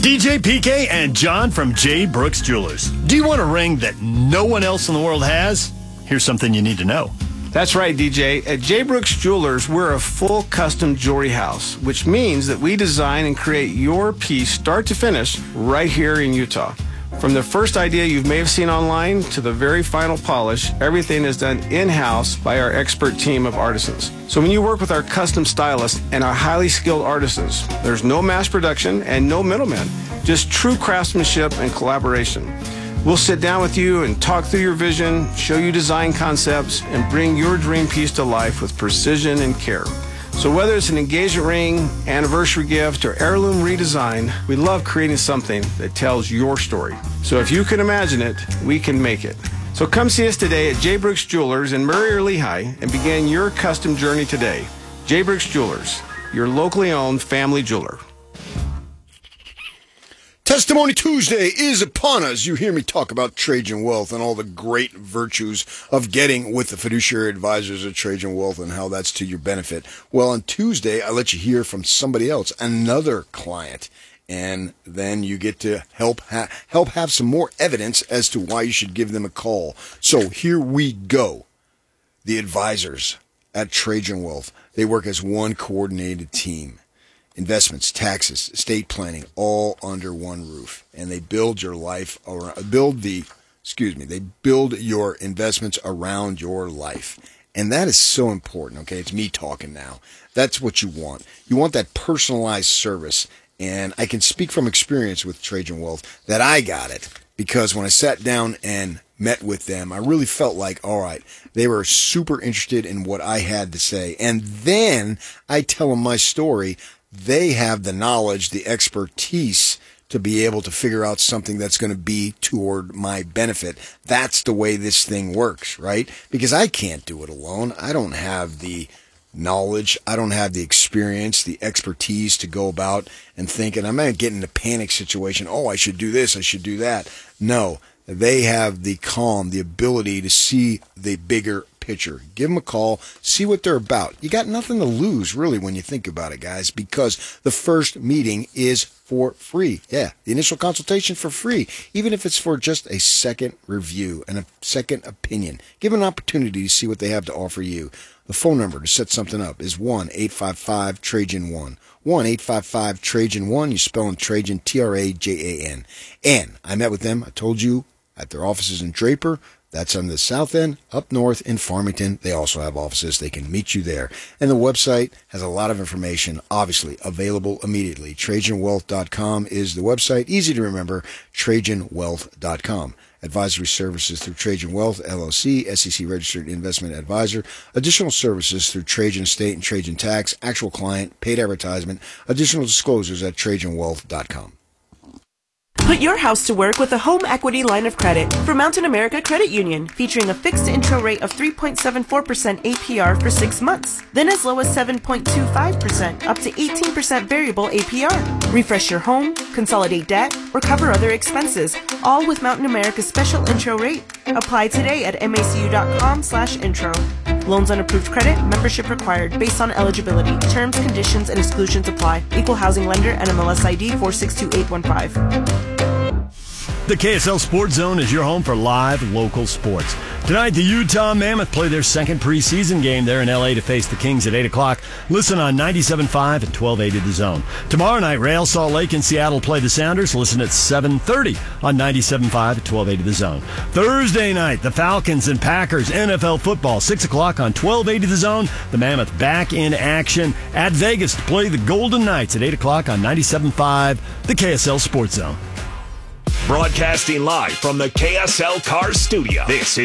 DJ PK and John from J. Brooks Jewelers. Do you want a ring that no one else in the world has? Here's something you need to know. That's right, DJ. At J. Brooks Jewelers, we're a full custom jewelry house, which means that we design and create your piece start to finish right here in Utah. From the first idea you may have seen online to the very final polish, everything is done in-house by our expert team of artisans. So when you work with our custom stylists and our highly skilled artisans, there's no mass production and no middlemen, just true craftsmanship and collaboration. We'll sit down with you and talk through your vision, show you design concepts, and bring your dream piece to life with precision and care. So whether it's an engagement ring, anniversary gift, or heirloom redesign, we love creating something that tells your story. So if you can imagine it, we can make it. So come see us today at J. Brooks Jewelers in Murray or Lehigh and begin your custom journey today. J. Brooks Jewelers, your locally owned family jeweler. Testimony Tuesday is upon us. You hear me talk about Trajan Wealth and all the great virtues of getting with the fiduciary advisors at Trajan Wealth and how that's to your benefit. Well, on Tuesday, I let you hear from somebody else, another client, and then you get to help have some more evidence as to why you should give them a call. So here we go. The advisors at Trajan Wealth, they work as one coordinated team. Investments, taxes, estate planning, all under one roof. And they build your life around, they build your investments around your life. And that is so important, okay? It's me talking now. That's what you want. You want that personalized service. And I can speak from experience with Trajan Wealth that I got it because when I sat down and met with them, I really felt like, all right, they were super interested in what I had to say. And then I tell them my story. They have the knowledge, the expertise to be able to figure out something that's going to be toward my benefit. That's the way this thing works, right? Because I can't do it alone. I don't have the knowledge. I don't have the experience, the expertise to go about and think, and I'm not getting in a panic situation. Oh, I should do this. I should do that. No, they have the calm, the ability to see the bigger picture. Give them a call, see what they're about. You got nothing to lose, really, when you think about it, guys, because the first meeting is for free. Yeah, the initial consultation for free, even if it's for just a second review and a second opinion. Give them an opportunity to see what they have to offer you. The phone number to set something up is 1-855-TRAJAN-1. 1-855-TRAJAN-1. You spell them Trajan, Trajan. And I met with them, I told you, at their offices in Draper. That's on the south end, up north in Farmington. They also have offices. They can meet you there. And the website has a lot of information, obviously, available immediately. TrajanWealth.com is the website. Easy to remember, TrajanWealth.com. Advisory services through Trajan Wealth, LLC, SEC-registered investment advisor. Additional services through Trajan Estate and Trajan Tax. Actual client, paid advertisement. Additional disclosures at TrajanWealth.com. Put your house to work with a home equity line of credit from Mountain America Credit Union, featuring a fixed intro rate of 3.74% APR for 6 months, then as low as 7.25%, up to 18% variable APR. Refresh your home, consolidate debt, or cover other expenses, all with Mountain America's special intro rate. Apply today at macu.com/intro. Loans on approved credit, membership required, based on eligibility. Terms, conditions, and exclusions apply. Equal housing lender, NMLS ID 462815. The KSL Sports Zone is your home for live local sports. Tonight, the Utah Mammoth play their second preseason game there in L.A. to face the Kings at 8 o'clock. Listen on 97.5 and 1280 The Zone. Tomorrow night, Real Salt Lake and Seattle play the Sounders. Listen at 7:30 on 97.5 and 1280 The Zone. Thursday night, the Falcons and Packers NFL football, 6 o'clock on 1280 The Zone. The Mammoth back in action at Vegas to play the Golden Knights at 8 o'clock on 97.5, the KSL Sports Zone. Broadcasting live from the KSL Car Studio. This is